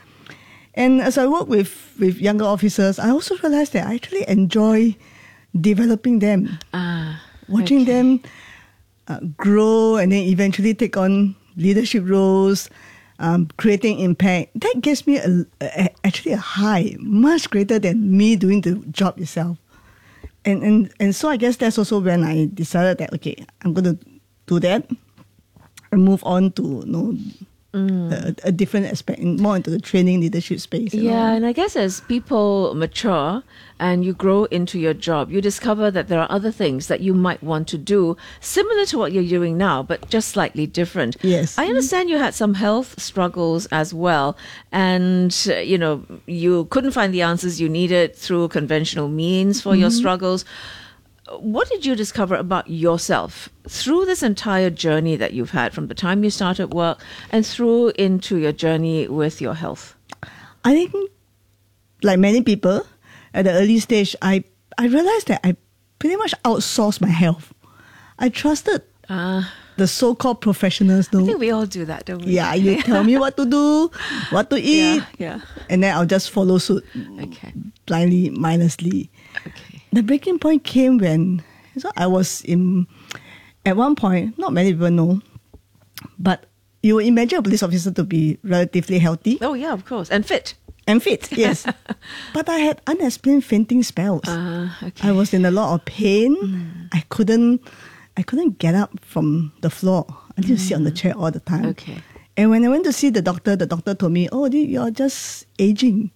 Speaker 20: And as I work with, with younger officers, I also realized that I actually enjoy developing them,
Speaker 2: ah,
Speaker 20: watching
Speaker 2: okay.
Speaker 20: them uh, grow and then eventually take on leadership roles, um, creating impact. That gives me a, a, actually a high, much greater than me doing the job itself. And, and and so I guess that's also when I decided that, okay, I'm going to do that and move on to, you know, mm. a, a different aspect, more into the training leadership space.
Speaker 2: Yeah,
Speaker 20: know?
Speaker 2: And I guess as people mature and you grow into your job, you discover that there are other things that you might want to do, similar to what you're doing now, but just slightly different.
Speaker 20: Yes.
Speaker 2: I understand you had some health struggles as well, and, uh, you know, you couldn't find the answers you needed through conventional means for mm-hmm. your struggles. What did you discover about yourself through this entire journey that you've had from the time you started work and through into your journey with your health?
Speaker 20: I think, like many people, at the early stage, I, I realized that I pretty much outsourced my health. I trusted uh, the so-called professionals. No?
Speaker 2: I think we all do that, don't we?
Speaker 20: Yeah, you tell me what to do, what to eat,
Speaker 2: yeah, yeah.
Speaker 20: and then I'll just follow suit
Speaker 2: okay.
Speaker 20: blindly, mindlessly.
Speaker 2: Okay.
Speaker 20: The breaking point came when so I was in, at one point, not many people know, but you imagine a police officer to be relatively healthy.
Speaker 2: Oh, yeah, of course. And fit.
Speaker 20: And fit, yes. But I had unexplained fainting spells.
Speaker 2: Uh, okay.
Speaker 20: I was in a lot of pain. Mm. I couldn't I couldn't get up from the floor. I need mm. to sit on the chair all the time.
Speaker 2: Okay.
Speaker 20: And when I went to see the doctor, the doctor told me, oh, you're just aging.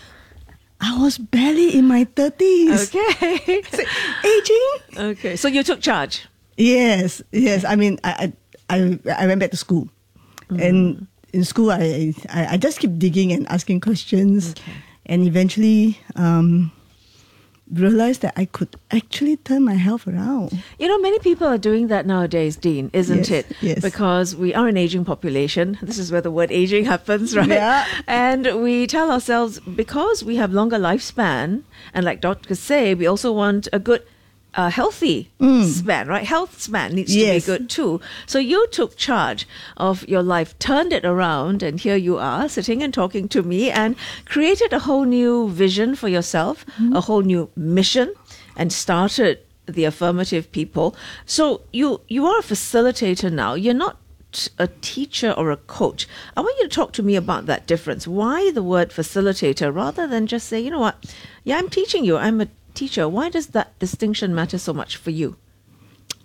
Speaker 20: I was barely in my thirties.
Speaker 2: Okay.
Speaker 20: Aging?
Speaker 2: Okay. So you took charge?
Speaker 20: Yes, yes. I mean, I I, I went back to school. Mm. And in school, I, I, I just keep digging and asking questions.
Speaker 2: Okay.
Speaker 20: And eventually um, realized that I could actually turn my health around.
Speaker 2: You know, many people are doing that nowadays, Dean, isn't
Speaker 20: yes,
Speaker 2: it?
Speaker 20: Yes.
Speaker 2: Because we are an aging population. This is where the word aging happens, right?
Speaker 20: Yeah.
Speaker 2: And we tell ourselves, because we have longer lifespan, and like doctors say, we also want a good a healthy mm. span, right? Health span needs
Speaker 20: yes.
Speaker 2: to be good too. So you took charge of your life, turned it around, and here you are sitting and talking to me and created a whole new vision for yourself, mm. a whole new mission, and started the Affirmative People. So you, you are a facilitator now. You're not a teacher or a coach. I want you to talk to me about that difference. Why the word facilitator rather than just say, you know what, yeah, I'm teaching you, I'm a teacher. Why does that distinction matter so much for you?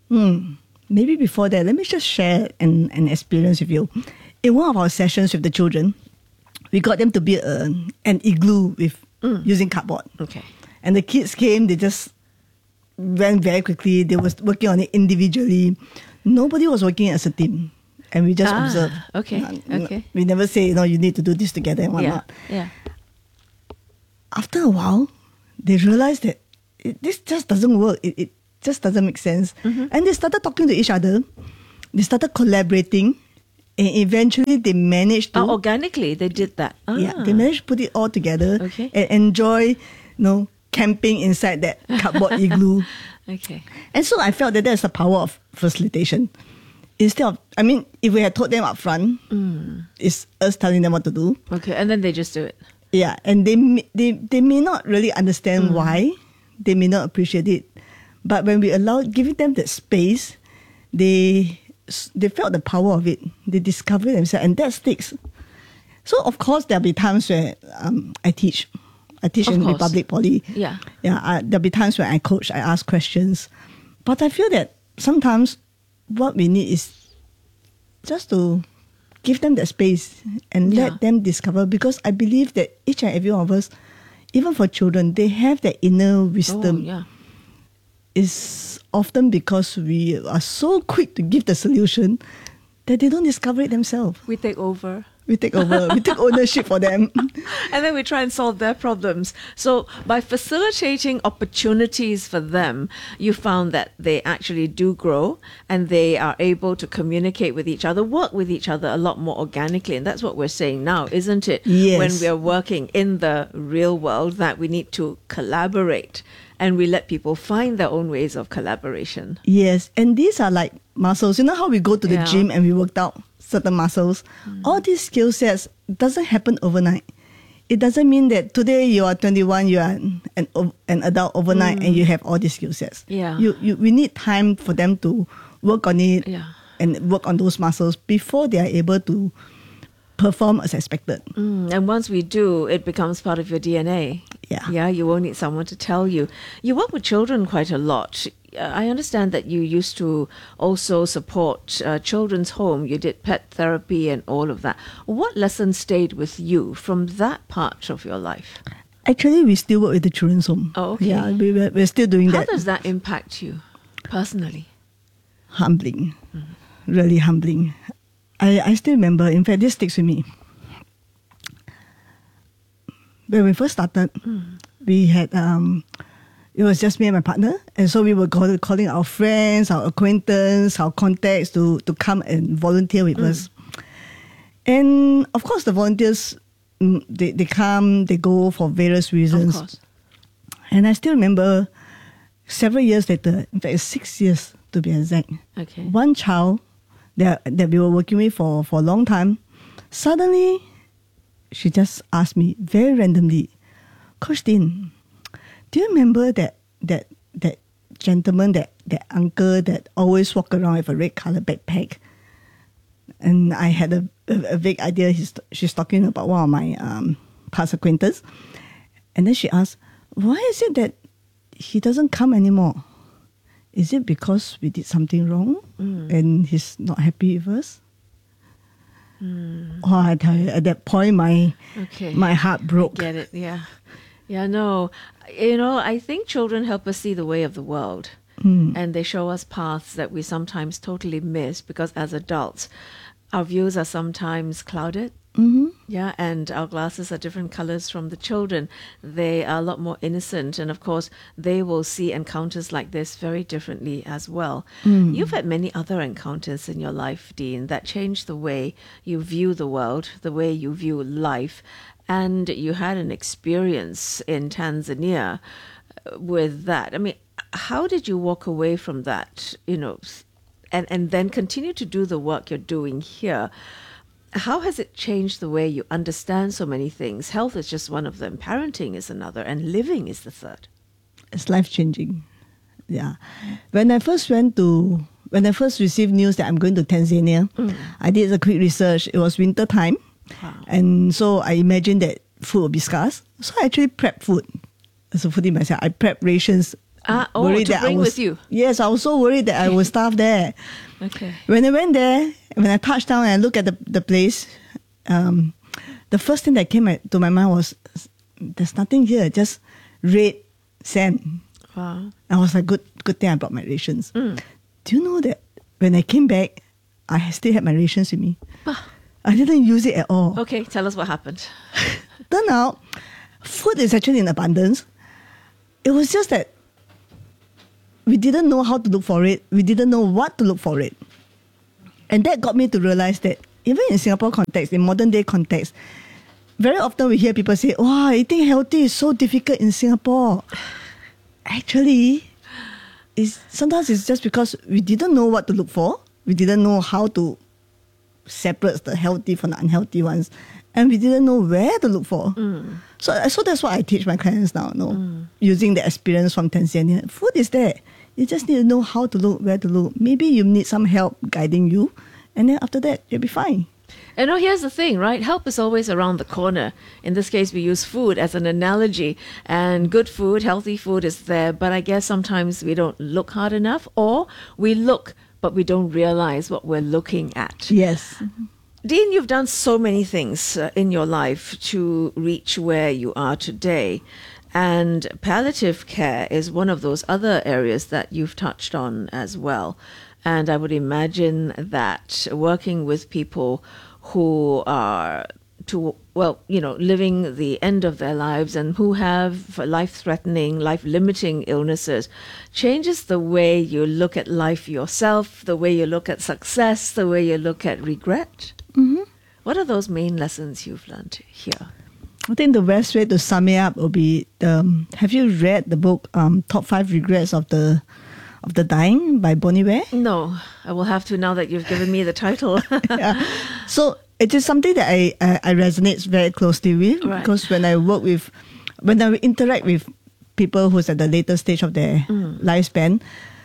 Speaker 20: Hmm. Maybe before that, let me just share an, an experience with you. In one of our sessions with the children, we got them to build a, an igloo with
Speaker 2: Mm.
Speaker 20: using cardboard.
Speaker 2: Okay.
Speaker 20: And the kids came, they just went very quickly. They was working on it individually. Nobody was working as a team. And we just
Speaker 2: Ah,
Speaker 20: observed.
Speaker 2: okay,
Speaker 20: Uh,
Speaker 2: okay.
Speaker 20: We never say, you know, you need to do this together and whatnot.
Speaker 2: Yeah.
Speaker 20: After a while, they realized that it, this just doesn't work. It, it just doesn't make sense.
Speaker 2: Mm-hmm.
Speaker 20: And they started talking to each other. They started collaborating. And eventually they managed to...
Speaker 2: Oh, organically, they did that. Ah.
Speaker 20: Yeah, they managed to put it all together
Speaker 2: Okay.
Speaker 20: and enjoy, you know, camping inside that cardboard igloo.
Speaker 2: Okay.
Speaker 20: And so I felt that that's the power of facilitation. Instead of, I mean, if we had told them up front,
Speaker 2: Mm.
Speaker 20: it's us telling them what to do.
Speaker 2: Okay, and then they just do it.
Speaker 20: Yeah, and they may- they they may not really understand
Speaker 2: Mm.
Speaker 20: why, they may not appreciate it, but when we allow giving them that space, they they felt the power of it. They discover themselves, and that sticks. So of course there'll be times where um, I teach, I teach
Speaker 2: Of
Speaker 20: in
Speaker 2: course.
Speaker 20: Republic Poly.
Speaker 2: Yeah.
Speaker 20: Yeah, uh, there'll be times when I coach, I ask questions, but I feel that sometimes what we need is just to give them that space and
Speaker 2: Yeah.
Speaker 20: let them discover, because I believe that each and every one of us, even for children, they have that inner wisdom.
Speaker 2: Oh, yeah.
Speaker 20: It's often because we are so quick to give the solution that they don't discover it themselves.
Speaker 2: We take over.
Speaker 20: We take over. We take ownership for them.
Speaker 2: And then we try and solve their problems. So by facilitating opportunities for them, you found that they actually do grow and they are able to communicate with each other, work with each other a lot more organically. And that's what we're saying now, isn't it?
Speaker 20: Yes.
Speaker 2: When we are working in the real world, that we need to collaborate and we let people find their own ways of collaboration.
Speaker 20: Yes, and these are like muscles. You know how we go to the
Speaker 2: Yeah.
Speaker 20: gym and we worked out certain muscles? All these skill sets doesn't happen overnight. It doesn't mean that today you are twenty-one, you are an, an adult overnight
Speaker 2: Mm.
Speaker 20: and you have all these skill sets.
Speaker 2: Yeah.
Speaker 20: You, you, we need time for them to work on it
Speaker 2: Yeah.
Speaker 20: and work on those muscles before they are able to perform as expected.
Speaker 2: Mm, and once we do, it becomes part of your D N A.
Speaker 20: Yeah.
Speaker 2: Yeah, you won't need someone to tell you. You work with children quite a lot. Uh, I understand that you used to also support uh, children's home. You did pet therapy and all of that. What lessons stayed with you from that part of your life?
Speaker 20: Actually, we still work with the children's home.
Speaker 2: Oh, okay.
Speaker 20: Yeah, we, we're, we're still doing
Speaker 2: How
Speaker 20: that.
Speaker 2: does that impact you personally?
Speaker 20: Humbling. Really humbling. I, I still remember, in fact, this sticks with me. When we first started, we had, um, it was just me and my partner. And so we were call, calling our friends, our acquaintance, our contacts to, to come and volunteer with
Speaker 2: Mm.
Speaker 20: us. And of course, the volunteers, mm, they, they come, they go for various reasons.
Speaker 2: Of course.
Speaker 20: And I still remember several years later, in fact, six years to be exact,
Speaker 2: Okay.
Speaker 20: one child that, that we were working with for, for a long time, suddenly she just asked me very randomly, Coach Dean, do you remember that that that gentleman, that, that uncle that always walk around with a red color backpack? And I had a, a, a vague idea he's, she's talking about one of my um, past acquaintance. And then she asked, why is it that he doesn't come anymore? Is it because we did something wrong
Speaker 2: Mm.
Speaker 20: and he's not happy with us?
Speaker 2: Mm.
Speaker 20: Oh, I tell you, at that point, my
Speaker 2: Okay.
Speaker 20: my heart broke.
Speaker 2: Get it, yeah. Yeah, no. You know, I think children help us see the way of the world.
Speaker 20: Mm.
Speaker 2: And they show us paths that we sometimes totally miss because as adults, our views are sometimes clouded.
Speaker 20: Mm-hmm.
Speaker 2: Yeah, and our glasses are different colors from the children. They are a lot more innocent. And of course, they will see encounters like this very differently as well.
Speaker 20: Mm.
Speaker 2: You've had many other encounters in your life, Dean, that changed the way you view the world, the way you view life. And you had an experience in Tanzania with that. I mean, how did you walk away from that, you know, and, and then continue to do the work you're doing here? How has it changed the way you understand so many things? Health is just one of them. Parenting is another. And living is the third.
Speaker 20: It's life changing. Yeah. When I first went to, when I first received news that I'm going to Tanzania,
Speaker 2: Mm.
Speaker 20: I did a quick research. It was winter time.
Speaker 2: Wow.
Speaker 20: And so I imagined that food would be scarce. So I actually prepped food as a foodie myself. I prepped rations
Speaker 2: Ah, oh,
Speaker 20: worried
Speaker 2: to
Speaker 20: that
Speaker 2: bring
Speaker 20: I was,
Speaker 2: with you.
Speaker 20: Yes, I was so worried that I would starve there.
Speaker 2: Okay.
Speaker 20: When I went there, when I touched down and I looked at the, the place, um, the first thing that came to my mind was, there's nothing here, just red sand.
Speaker 2: Wow.
Speaker 20: I was like, good, good thing I brought my rations.
Speaker 2: Mm.
Speaker 20: Do you know that when I came back, I still had my rations with me.
Speaker 2: Ah.
Speaker 20: I didn't use it at all.
Speaker 2: Okay, tell us what happened.
Speaker 20: Turn out, food is actually in abundance. It was just that we didn't know how to look for it. We didn't know what to look for it. And that got me to realize that even in Singapore context, in modern day context, very often we hear people say, wow, eating healthy is so difficult in Singapore. Actually, it's, sometimes it's just because we didn't know what to look for. We didn't know how to separate the healthy from the unhealthy ones. And we didn't know where to look for.
Speaker 2: Mm.
Speaker 20: So, so that's what I teach my clients now, no? Mm. Using the experience from Tanzania. Food is there. You just need to know how to look, where to look. Maybe you need some help guiding you. And then after that, you'll be fine.
Speaker 2: And oh, here's the thing, right? Help is always around the corner. In this case, we use food as an analogy. And good food, healthy food is there. But I guess sometimes we don't look hard enough. Or we look, but we don't realize what we're looking at.
Speaker 20: Yes.
Speaker 2: Dean, you've done so many things uh, in your life to reach where you are today. And palliative care is one of those other areas that you've touched on as well. And I would imagine that working with people who are to well, you know, living the end of their lives and who have life-threatening, life-limiting illnesses changes the way you look at life yourself, the way you look at success, the way you look at regret.
Speaker 20: Mm-hmm.
Speaker 2: What are those main lessons you've learned here?
Speaker 20: I think the best way to sum it up would be, um, have you read the book um, Top Five Regrets of the of the Dying by Bonnie Ware?
Speaker 2: No, I will have to now that you've given me the title.
Speaker 20: Yeah. So it is something that I, I, I resonate very closely with,
Speaker 2: Right.
Speaker 20: because when I work with, when I interact with people who's at the later stage of their
Speaker 2: Mm.
Speaker 20: lifespan,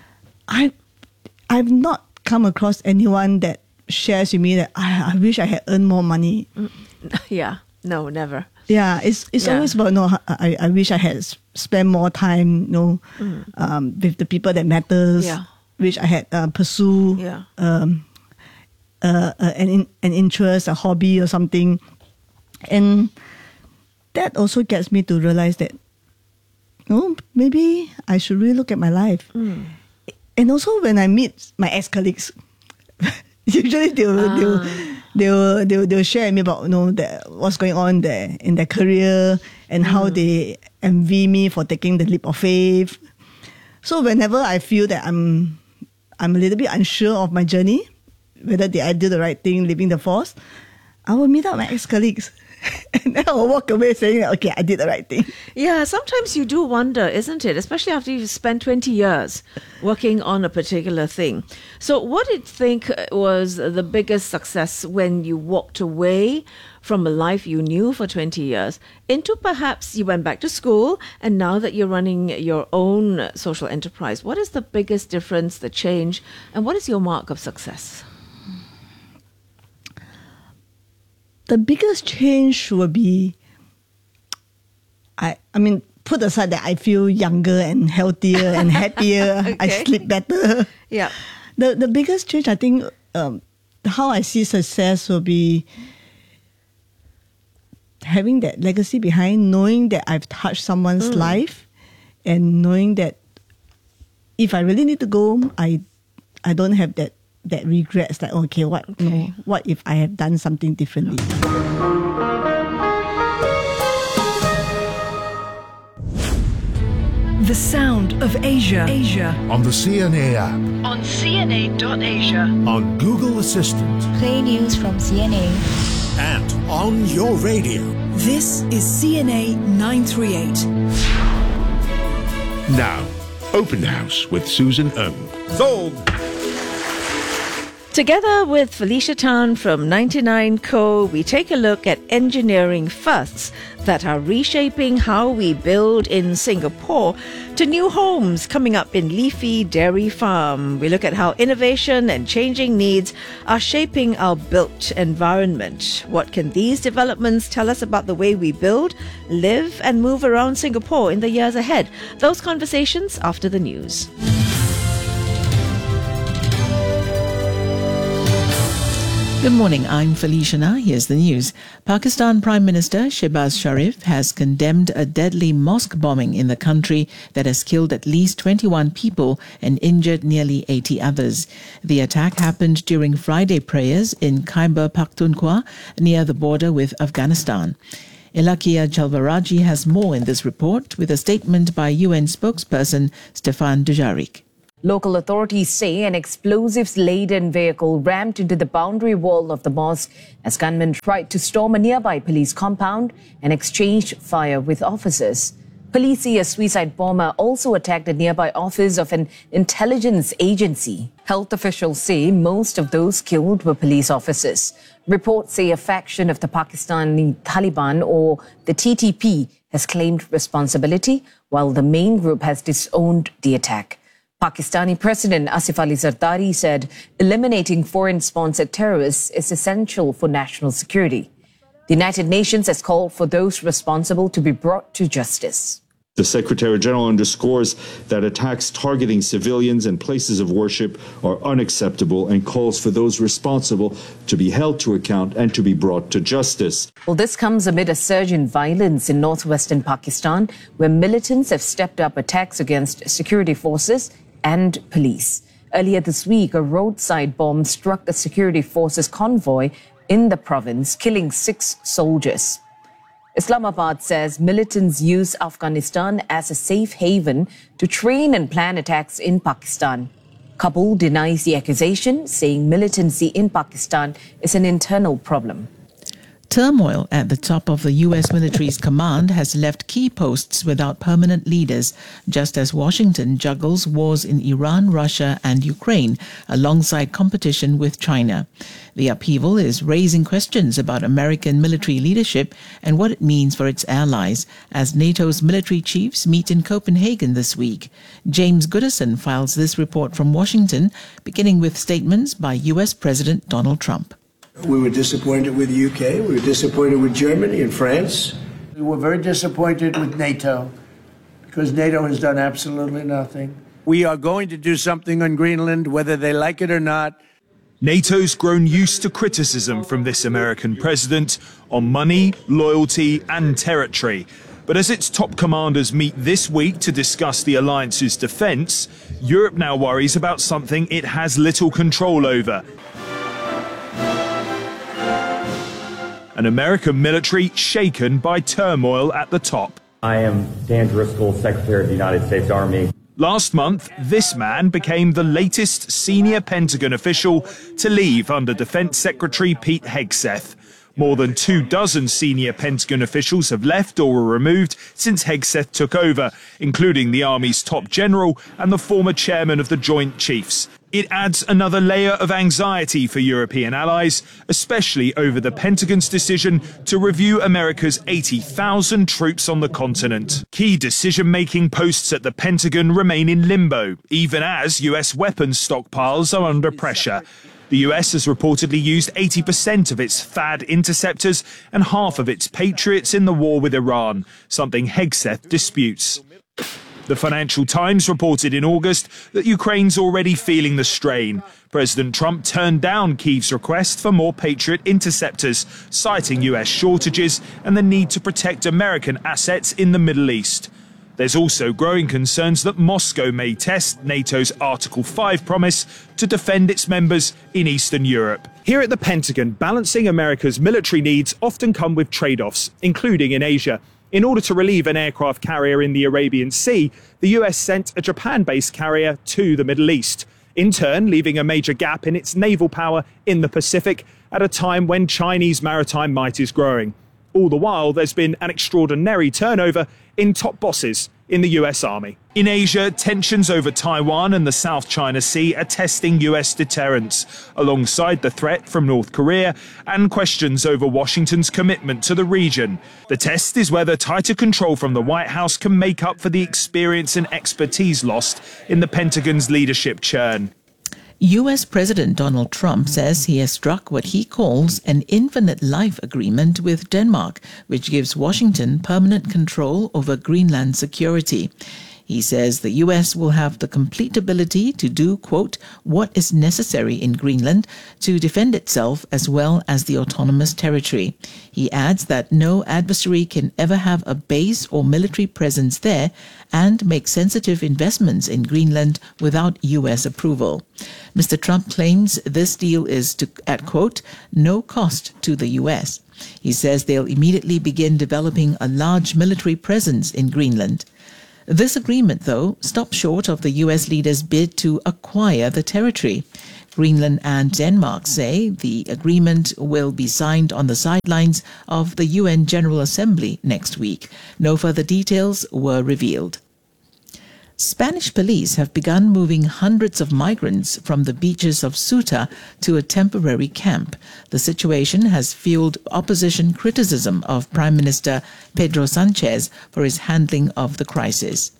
Speaker 20: I I've not come across anyone that shares with me that I, I wish I had earned more money.
Speaker 2: Mm. Yeah, no, never.
Speaker 20: Yeah, it's it's
Speaker 2: Yeah.
Speaker 20: always about, no, I, I wish I had s- spent more time, you know,
Speaker 2: Mm.
Speaker 20: um, with the people that matters.
Speaker 2: Yeah.
Speaker 20: Wish I had uh, pursue
Speaker 2: Yeah.
Speaker 20: um, uh, uh, an in, an interest, a hobby or something, and that also gets me to realize that, oh, maybe I should really look at my life.
Speaker 2: Mm.
Speaker 20: And also when I meet my ex-colleagues, usually they will, they will, they will, they will, they will share with me about, you know, the, what's going on there in their career and how they envy me for taking the leap of faith. So whenever I feel that I'm, I'm a little bit unsure of my journey, whether did I do the right thing, leaving the force, I will meet up my ex-colleagues. And then I'll walk away saying, okay, I did the right thing.
Speaker 2: Yeah, sometimes you do wonder, isn't it? Especially after you've spent twenty years working on a particular thing. So what did you think was the biggest success when you walked away from a life you knew for twenty years into perhaps you went back to school and now that you're running your own social enterprise? What is the biggest difference, the change, and what is your mark of success?
Speaker 20: The biggest change will be, I I mean, put aside that I feel younger and healthier and happier, I
Speaker 2: Okay.
Speaker 20: sleep better.
Speaker 2: Yeah.
Speaker 20: The the biggest change, I think, um, how I see success will be having that legacy behind, knowing that I've touched someone's
Speaker 2: Mm.
Speaker 20: life, and knowing that if I really need to go, I I don't have that that regrets, like, okay, what no, what if I have done something differently?
Speaker 6: The sound of Asia. Asia.
Speaker 21: On the C N A app,
Speaker 6: On C N A dot asia.
Speaker 21: on Google Assistant,
Speaker 22: Play news from C N A.
Speaker 21: and on your radio.
Speaker 6: This is C N A nine three eight.
Speaker 21: Now, Open House with Susan Ng. Sold!
Speaker 2: Together with Felicia Tan from ninety-nine Co, we take a look at engineering firsts that are reshaping how we build in Singapore to new homes coming up in Leafy Dairy Farm. We look at how innovation and changing needs are shaping our built environment. What can these developments tell us about the way we build, live and move around Singapore in the years ahead? Those conversations after the news.
Speaker 1: Good morning, I'm Felicia Na. Here's the news. Pakistan Prime Minister Shehbaz Sharif has condemned a deadly mosque bombing in the country that has killed at least twenty-one people and injured nearly eighty others. The attack happened during Friday prayers in Khyber Pakhtunkhwa near the border with Afghanistan. Ilakia Jalvaraji has more in this report with a statement by U N spokesperson Stefan Dujarric.
Speaker 22: Local authorities say an explosives-laden vehicle rammed into the boundary wall of the mosque as gunmen tried to storm a nearby police compound and exchanged fire with officers. Police say a suicide bomber also attacked a nearby office of an intelligence agency. Health officials say most of those killed were police officers. Reports say a faction of the Pakistani Taliban, or the T T P, has claimed responsibility, while the main group has disowned the attack. Pakistani President Asif Ali Zardari said eliminating foreign-sponsored terrorists is essential for national security. The United Nations has called for those responsible to be brought to justice.
Speaker 23: The Secretary-General underscores that attacks targeting civilians and places of worship are unacceptable and calls for those responsible to be held to account and to be brought to justice.
Speaker 22: Well, this comes amid a surge in violence in northwestern Pakistan, where militants have stepped up attacks against security forces and police. Earlier this week, a roadside bomb struck a security forces convoy in the province, killing six soldiers. Islamabad says militants use Afghanistan as a safe haven to train and plan attacks in Pakistan. Kabul denies the accusation, saying militancy in Pakistan is an internal problem.
Speaker 1: Turmoil at the top of the U S military's command has left key posts without permanent leaders, just as Washington juggles wars in Iran, Russia and Ukraine alongside competition with China. The upheaval is raising questions about American military leadership and what it means for its allies as NATO's military chiefs meet in Copenhagen this week. James Goodison files this report from Washington, beginning with statements by U S President Donald Trump.
Speaker 24: We were disappointed with the U K. We were disappointed with Germany and France. We were very disappointed with NATO because NATO has done absolutely nothing. We are going to do something on Greenland, whether they like it or not.
Speaker 25: NATO's grown used to criticism from this American president on money, loyalty and territory. But as its top commanders meet this week to discuss the alliance's defence, Europe now worries about something it has little control over. An American military shaken by turmoil at the top.
Speaker 26: I am Dan Driscoll, Secretary of the United States Army.
Speaker 25: Last month, this man became the latest senior Pentagon official to leave under Defense Secretary Pete Hegseth. More than two dozen senior Pentagon officials have left or were removed since Hegseth took over, including the Army's top general and the former chairman of the Joint Chiefs. It adds another layer of anxiety for European allies, especially over the Pentagon's decision to review America's eighty thousand troops on the continent. Key decision-making posts at the Pentagon remain in limbo, even as U S weapons stockpiles are under pressure. The U S has reportedly used eighty percent of its THAAD interceptors and half of its Patriots in the war with Iran, something Hegseth disputes. The Financial Times reported in August that Ukraine's already feeling the strain. President Trump turned down Kyiv's request for more Patriot interceptors, citing U S shortages and the need to protect American assets in the Middle East. There's also growing concerns that Moscow may test NATO's Article five promise to defend its members in Eastern Europe. Here at the Pentagon, balancing America's military needs often come with trade-offs, including in Asia. In order to relieve an aircraft carrier in the Arabian Sea, the U S sent a Japan-based carrier to the Middle East, in turn leaving a major gap in its naval power in the Pacific at a time when Chinese maritime might is growing. All the while, there's been an extraordinary turnover in top bosses in the U S Army. In Asia, tensions over Taiwan and the South China Sea are testing U S deterrence, alongside the threat from North Korea and questions over Washington's commitment to the region. The test is whether tighter control from the White House can make up for the experience and expertise lost in the Pentagon's leadership churn.
Speaker 1: U S President Donald Trump says he has struck what he calls an infinite life agreement with Denmark, which gives Washington permanent control over Greenland security. He says the U S will have the complete ability to do, quote, what is necessary in Greenland to defend itself as well as the autonomous territory. He adds that no adversary can ever have a base or military presence there and make sensitive investments in Greenland without U S approval. Mister Trump claims this deal is to, at quote, no cost to the U S. He says they'll immediately begin developing a large military presence in Greenland. This agreement, though, stops short of the U S leaders' bid to acquire the territory. Greenland and Denmark say the agreement will be signed on the sidelines of the U N General Assembly next week. No further details were revealed. Spanish police have begun moving hundreds of migrants from the beaches of Ceuta to a temporary camp. The situation has fueled opposition criticism of Prime Minister Pedro Sanchez for his handling of the crisis.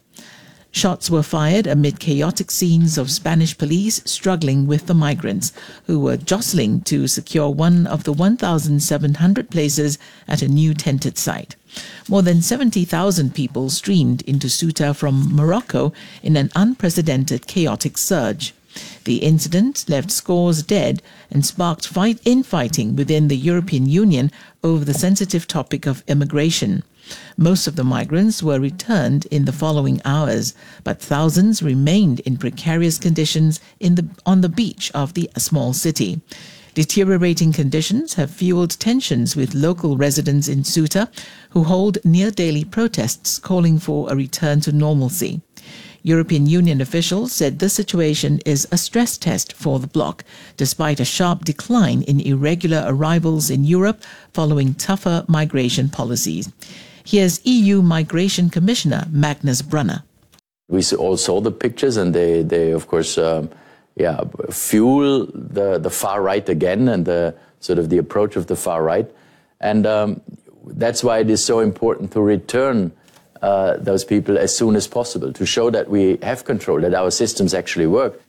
Speaker 1: Shots were fired amid chaotic scenes of Spanish police struggling with the migrants, who were jostling to secure one of the one thousand seven hundred places at a new tented site. More than seventy thousand people streamed into Ceuta from Morocco in an unprecedented chaotic surge. The incident left scores dead and sparked fight infighting within the European Union over the sensitive topic of immigration. Most of the migrants were returned in the following hours, but thousands remained in precarious conditions in the, on the beach of the small city. Deteriorating conditions have fueled tensions with local residents in Ceuta, who hold near-daily protests calling for a return to normalcy. European Union officials said the situation is a stress test for the bloc, despite a sharp decline in irregular arrivals in Europe following tougher migration policies. Here's E U Migration Commissioner Magnus Brunner.
Speaker 3: We all saw the pictures, and they, they of course, um, yeah, fuel the, the far right again, and the sort of the approach of the far right. And um, that's why it is so important to return uh, those people as soon as possible, to show that we have control, that our systems actually work.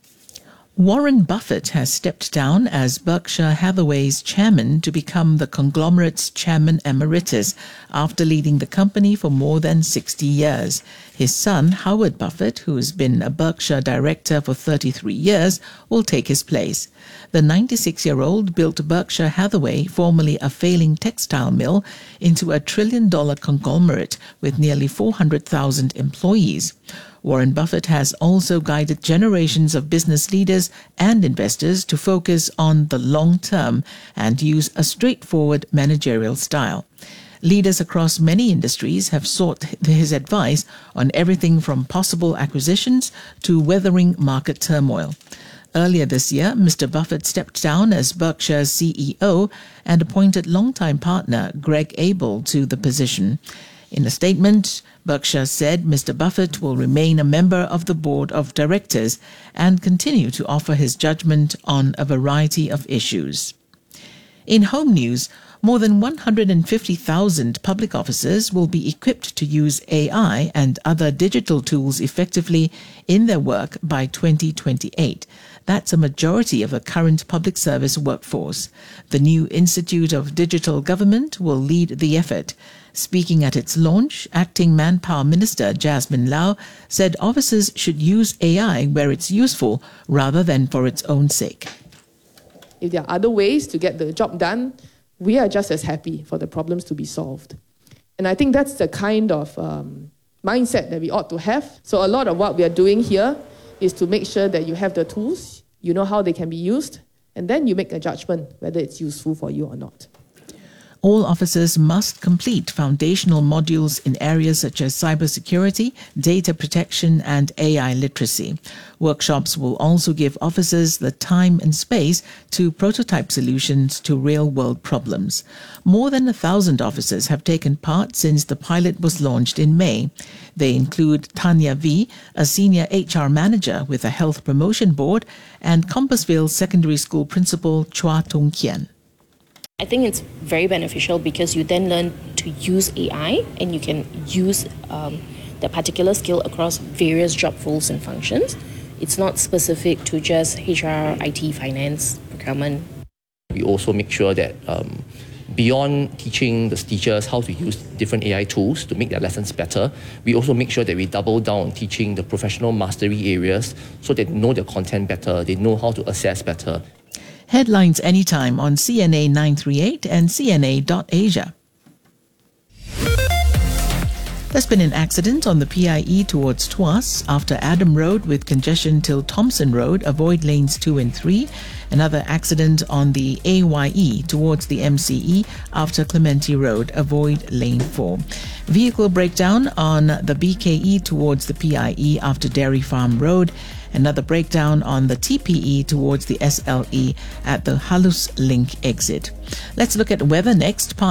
Speaker 1: Warren Buffett has stepped down as Berkshire Hathaway's chairman to become the conglomerate's chairman emeritus after leading the company for more than sixty years. His son, Howard Buffett, who's been a Berkshire director for thirty-three years, will take his place. The ninety-six-year-old built Berkshire Hathaway, formerly a failing textile mill, into a trillion-dollar conglomerate with nearly four hundred thousand employees. Warren Buffett has also guided generations of business leaders and investors to focus on the long term and use a straightforward managerial style. Leaders across many industries have sought his advice on everything from possible acquisitions to weathering market turmoil. Earlier this year, Mister Buffett stepped down as Berkshire's C E O and appointed longtime partner Greg Abel to the position. In a statement, Berkshire said Mister Buffett will remain a member of the board of directors and continue to offer his judgment on a variety of issues. In home news, more than one hundred fifty thousand public officers will be equipped to use A I and other digital tools effectively in their work by twenty twenty-eight. That's a majority of a current public service workforce. The new Institute of Digital Government will lead the effort. Speaking at its launch, Acting Manpower Minister Jasmine Lau said officers should use A I where it's useful rather than for its own sake.
Speaker 5: If there are other ways to get the job done, we are just as happy for the problems to be solved. And I think that's the kind of um, mindset that we ought to have. So a lot of what we are doing here is to make sure that you have the tools, you know how they can be used, and then you make a judgment whether it's useful for you or not.
Speaker 1: All officers must complete foundational modules in areas such as cybersecurity, data protection, and A I literacy. Workshops will also give officers the time and space to prototype solutions to real-world problems. More than a thousand officers have taken part since the pilot was launched in May. They include Tanya V, a senior H R manager with a health promotion board, and Compassville Secondary School principal Chua Tung Kian.
Speaker 8: I think it's very beneficial because you then learn to use A I and you can use um, that particular skill across various job roles and functions. It's not specific to just H R, I T, finance, procurement.
Speaker 9: We also make sure that um, beyond teaching the teachers how to use different A I tools to make their lessons better, we also make sure that we double down on teaching the professional mastery areas so they know their content better, they know how to assess better.
Speaker 1: Headlines anytime on C N A nine three eight and C N A dot asia. There's been an accident on the P I E towards Tuas after Adam Road with congestion till Thompson Road. Avoid lanes two and three. Another accident on the A Y E towards the M C E after Clementi Road. Avoid lane four. Vehicle breakdown on the B K E towards the P I E after Dairy Farm Road. Another breakdown on the T P E towards the S L E at the Halus Link exit. Let's look at weather next.